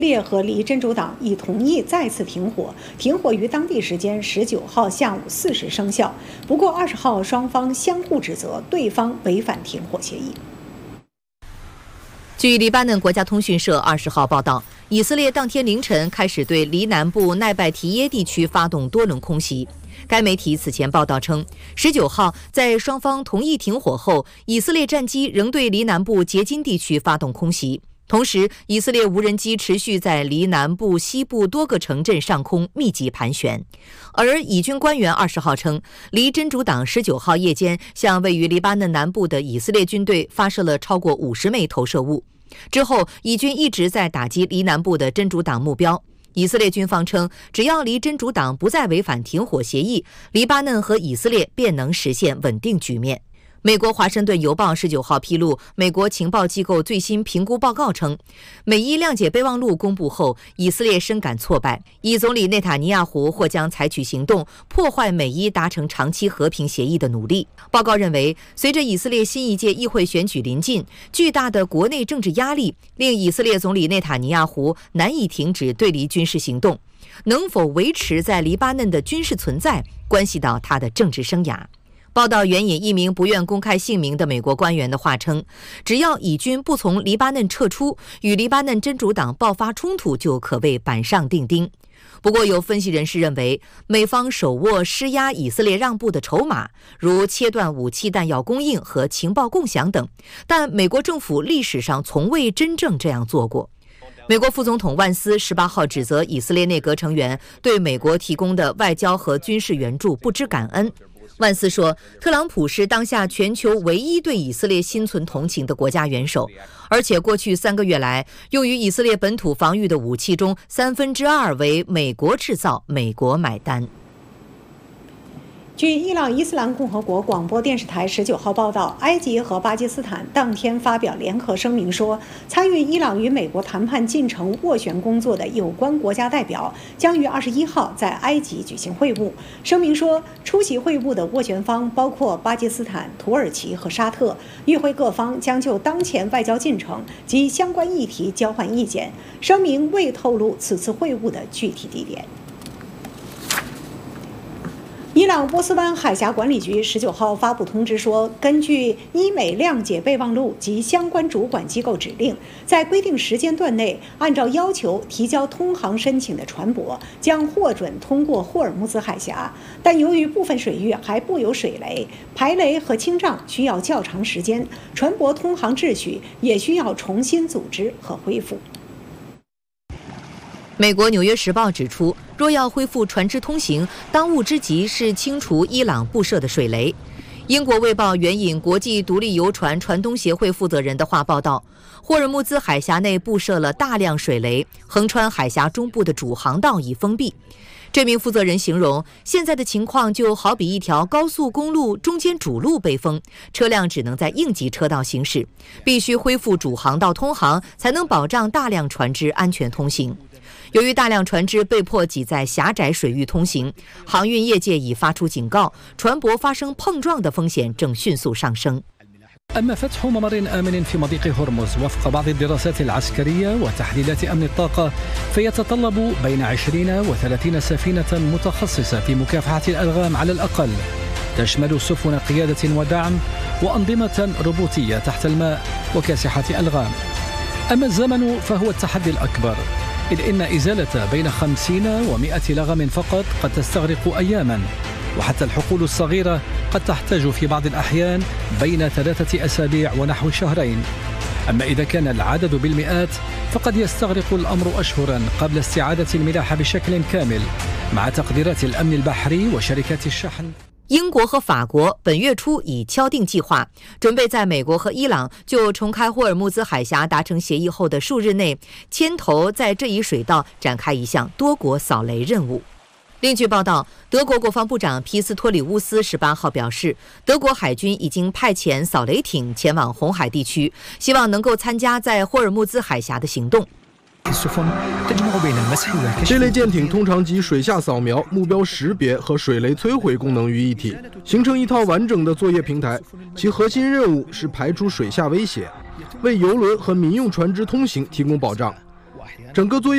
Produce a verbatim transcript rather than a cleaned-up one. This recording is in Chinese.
列和黎真主党已同意再次停火，停火于当地时间十九号下午四时生效。不过二十号双方相互指责对方违反停火协议。 据黎巴嫩国家通讯社二十号报道，以色列当天凌晨开始对黎南部奈拜提耶地区发动多轮空袭。该媒体此前报道称，十九号在双方同意停火后，以色列战机仍对黎南部杰金地区发动空袭。同时，以色列无人机持续在黎南部西部多个城镇上空密集盘旋。而以军官员二十号称，黎真主党十九号夜间向位于黎巴嫩南部的以色列军队发射了超过五十枚投射物。之后，以军一直在打击黎南部的真主党目标。以色列军方称，只要黎真主党不再违反停火协议，黎巴嫩和以色列便能实现稳定局面。美国《华盛顿邮报》十九号披露，美国情报机构最新评估报告称，美伊谅解备忘录公布后，以色列深感挫败，以总理内塔尼亚胡或将采取行动破坏美伊达成长期和平协议的努力。报告认为，随着以色列新一届议会选举临近，巨大的国内政治压力令以色列总理内塔尼亚胡难以停止对黎军事行动，能否维持在黎巴嫩的军事存在，关系到他的政治生涯。报道援引一名不愿公开姓名的美国官员的话称，只要以军不从黎巴嫩撤出，与黎巴嫩真主党爆发冲突就可谓板上钉钉。不过，有分析人士认为，美方手握施压以色列让步的筹码，如切断武器弹药供应和情报共享等，但美国政府历史上从未真正这样做过。美国副总统万斯十八号指责以色列内阁成员对美国提供的外交和军事援助不知感恩。万斯说，特朗普是当下全球唯一对以色列心存同情的国家元首，而且过去三个月来，用于以色列本土防御的武器中，三分之二为美国制造，美国买单。 据伊朗伊斯兰共和国广播电视台十九号报道，埃及和巴基斯坦当天发表联合声明说，参与伊朗与美国谈判进程斡旋工作的有关国家代表将于二十一号在埃及举行会晤。声明说，出席会晤的斡旋方包括巴基斯坦、土耳其和沙特，与会各方将就当前外交进程及相关议题交换意见。声明未透露此次会晤的具体地点。伊朗波斯湾海峡管理局十九号发布通知说，根据伊美谅解备忘录及相关主管机构指令，在规定时间段内，按照要求提交通航申请的船舶将获准通过霍尔木兹海峡，但由于部分水域还布有水雷、排雷和清障需要较长时间，船舶通航秩序也需要重新组织和恢复。 美国《纽约时报》指出，若要恢复船只通行，当务之急是清除伊朗布设的水雷。英国《卫报》援引国际独立游船船东协会负责人的话报道，霍尔木兹海峡内布设了大量水雷，横穿海峡中部的主航道已封闭。这名负责人形容，现在的情况就好比一条高速公路中间主路被封，车辆只能在应急车道行驶，必须恢复主航道通航，才能保障大量船只安全通行。由于大量船只被迫挤在狭窄水域通行，航运业界已发出警告，船舶发生碰撞的风险正迅速上升。 أما فتح ممر آمن في مضيق هرمز وفق بعض الدراسات العسكرية وتحليلات أمن الطاقة فيتطلب بين عشرين وثلاثين سفينة متخصصة في مكافحة الألغام على الأقل، تشمل سفن قيادة ودعم وأنظمة روبوتية تحت الماء وكاسحة ألغام. أما الزمن فهو التحدي الأكبر، إذ إن إزالة بين خمسين ومئة لغم فقط قد تستغرق أياماً، وحتى الحقول الصغيرة قد تحتاج في بعض الأحيان بين ثلاثة أسابيع ونحو شهرين. أما إذا كان العدد بالمئات فقد يستغرق الأمر أشهراً قبل استعادة الملاحة بشكل كامل مع تقديرات الأمن البحري وشركات الشحن. 英国和法国本月初已敲定计划，准备在美国和伊朗就重开霍尔木兹海峡达成协议后的数日内，牵头在这一水道展开一项多国扫雷任务。另据报道，德国国防部长皮斯托里乌斯十八号表示，德国海军已经派遣扫雷艇前往红海地区，希望能够参加在霍尔木兹海峡的行动。 这类舰艇通常集水下扫描、目标识别和水雷摧毁功能于一体，形成一套完整的作业平台。其核心任务是排除水下威胁，为油轮和民用船只通行提供保障。整个作业